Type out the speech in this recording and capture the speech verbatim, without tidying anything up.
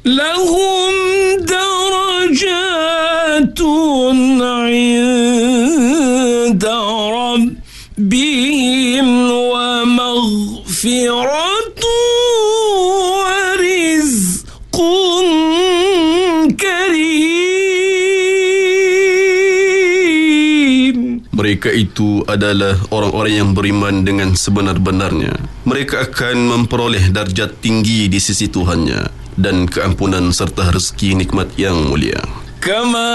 lahum darajatun 'inda rabbihim wa maghfiratun wa rizqun karim. Mereka itu adalah orang-orang yang beriman dengan sebenar-benarnya. Mereka akan memperoleh darjat tinggi di sisi Tuhannya dan keampunan serta rezeki nikmat yang mulia. Kama